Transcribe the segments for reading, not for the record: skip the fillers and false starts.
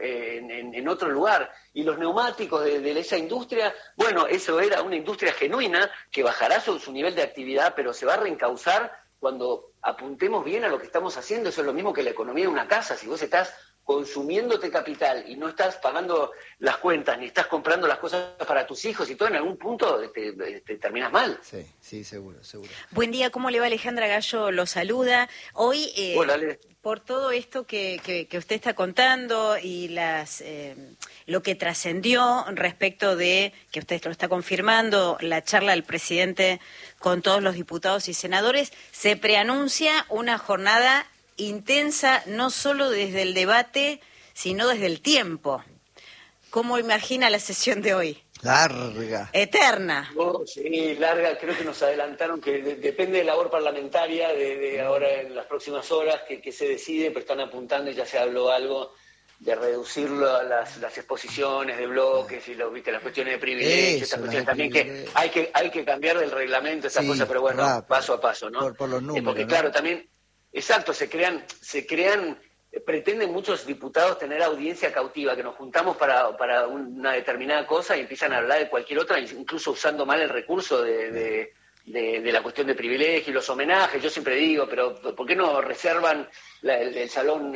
en otro lugar. Y los neumáticos de esa industria, bueno, eso era una industria genuina que bajará su nivel de actividad, pero se va a reencauzar cuando apuntemos bien a lo que estamos haciendo. Eso es lo mismo que la economía de una casa. Si vos estás consumiéndote capital y no estás pagando las cuentas, ni estás comprando las cosas para tus hijos y todo, en algún punto te terminas mal. Sí, seguro. Buen día, ¿cómo le va? Alejandra Gallo lo saluda. Hoy, Hola, Ale. Por todo esto que usted está contando y lo que trascendió respecto de, que usted lo está confirmando, la charla del presidente con todos los diputados y senadores, se preanuncia una jornada intensa, no solo desde el debate, sino desde el tiempo. ¿Cómo imagina la sesión de hoy? Larga. Eterna. Sí, larga. Creo que nos adelantaron que depende de la labor parlamentaria de ahora en las próximas horas que se decide, pero están apuntando y ya se habló algo de reducirlo a las exposiciones de bloques y las cuestiones de privilegios, estas cuestiones también que hay que cambiar del reglamento, estas cosas, pero bueno, rápido, paso a paso, ¿no? Por los números, porque ¿no? claro, también, exacto, se crean, pretenden muchos diputados tener audiencia cautiva, que nos juntamos para una determinada cosa y empiezan a hablar de cualquier otra, incluso usando mal el recurso de la cuestión de privilegio y los homenajes. Yo siempre digo, pero ¿por qué no reservan el salón,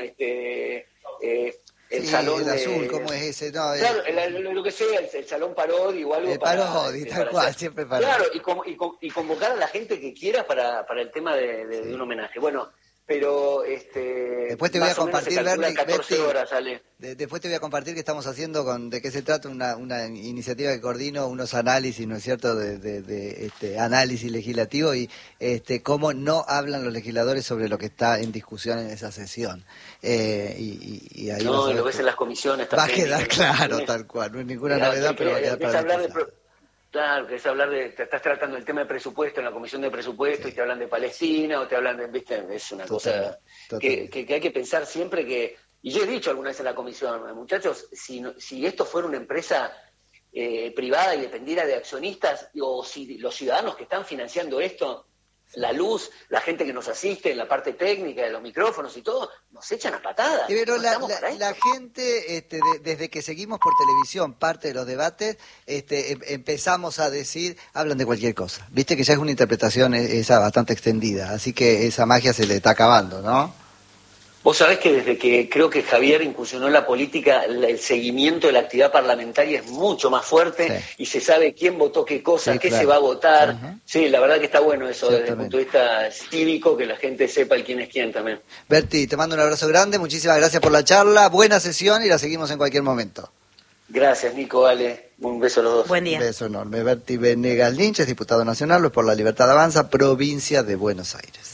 salón el azul, ¿cómo es ese? No, claro, lo que sea, el salón Parodi o algo Parodi, tal cual, siempre Parodi. Claro, y convocar a la gente que quiera para el tema de un homenaje. Bueno, pero después te voy a compartir, Bernie, 14 horas, Ale. Después te voy a compartir que estamos haciendo de qué se trata una iniciativa que coordino unos análisis, ¿no es cierto?, de análisis legislativo y cómo no hablan los legisladores sobre lo que está en discusión en esa sesión. Y ahí no, lo ves en las comisiones también. Va a quedar claro, tal cual, no es ninguna novedad, pero va a quedar para Claro, que es hablar te estás tratando el tema de presupuesto en la comisión de presupuesto y te hablan de Palestina o te hablan de, viste, es una cosa que hay que pensar siempre que, y yo he dicho alguna vez en la comisión, muchachos, si esto fuera una empresa privada y dependiera de accionistas, o si los ciudadanos que están financiando esto, la luz, la gente que nos asiste en la parte técnica, de los micrófonos y todo, nos echan a patadas. Pero la gente, desde que seguimos por televisión parte de los debates, empezamos a decir, hablan de cualquier cosa. Viste que ya es una interpretación esa bastante extendida, así que esa magia se le está acabando, ¿no? Vos sabés que desde que creo que Javier incursionó en la política, el seguimiento de la actividad parlamentaria es mucho más fuerte y se sabe quién votó qué cosa, qué se va a votar. Uh-huh. Sí, la verdad que está bueno eso desde el punto de vista cívico, que la gente sepa el quién es quién también. Berti, te mando un abrazo grande, muchísimas gracias por la charla, buena sesión y la seguimos en cualquier momento. Gracias, Nico, Ale, un beso a los dos. Buen día. Un beso enorme. Berti Venegas Lynch es diputado nacional, Los por la Libertad Avanza, provincia de Buenos Aires.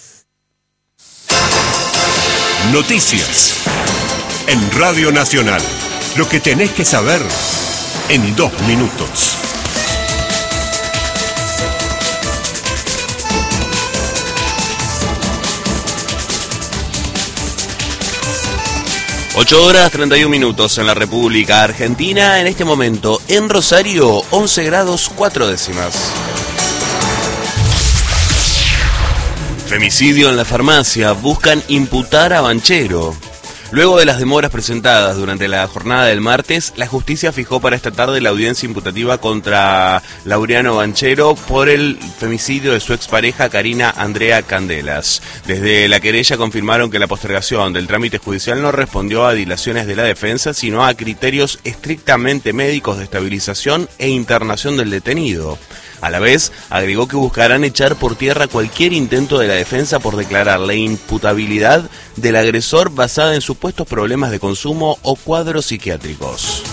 Noticias en Radio Nacional. Lo que tenés que saber en 2 minutos. Ocho horas 31 minutos en la República Argentina. En este momento, en Rosario, 11 grados 4 décimas. Femicidio en la farmacia. Buscan imputar a Banchero. Luego de las demoras presentadas durante la jornada del martes, la justicia fijó para esta tarde la audiencia imputativa contra Laureano Banchero por el femicidio de su expareja Karina Andrea Candelas. Desde la querella confirmaron que la postergación del trámite judicial no respondió a dilaciones de la defensa, sino a criterios estrictamente médicos de estabilización e internación del detenido. A la vez, agregó que buscarán echar por tierra cualquier intento de la defensa por declarar la imputabilidad del agresor basada en supuestos problemas de consumo o cuadros psiquiátricos.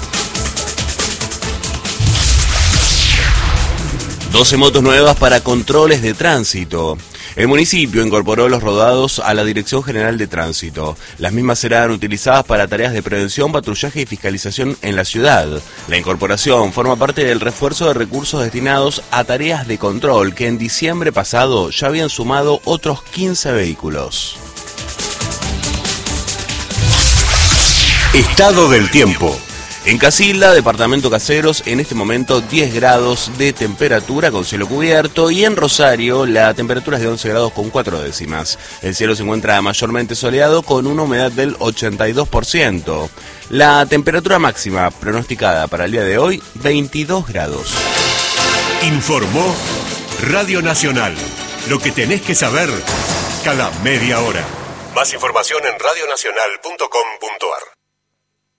12 motos nuevas para controles de tránsito. El municipio incorporó los rodados a la Dirección General de Tránsito. Las mismas serán utilizadas para tareas de prevención, patrullaje y fiscalización en la ciudad. La incorporación forma parte del refuerzo de recursos destinados a tareas de control, que en diciembre pasado ya habían sumado otros 15 vehículos. Estado del tiempo. En Casilda, departamento Caseros, en este momento 10 grados de temperatura con cielo cubierto, y en Rosario la temperatura es de 11 grados con 4 décimas. El cielo se encuentra mayormente soleado con una humedad del 82%. La temperatura máxima pronosticada para el día de hoy, 22 grados. Informó Radio Nacional. Lo que tenés que saber cada media hora. Más información en radionacional.com.ar.